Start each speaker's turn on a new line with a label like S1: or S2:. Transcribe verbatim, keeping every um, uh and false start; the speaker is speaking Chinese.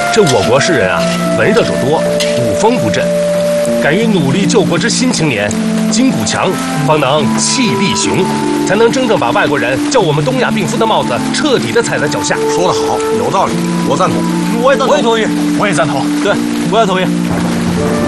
S1: 这我国士人啊，闻热者多，古风不振，敢于努力救国之新青年，筋骨强，方能气力雄，才能真正把外国人叫我们东亚病夫的帽子彻底的踩在脚下。
S2: 说得好，有道理，我赞同。
S3: 我也赞同。
S4: 我也同意。
S3: 我也赞同。
S4: 对，我也同意。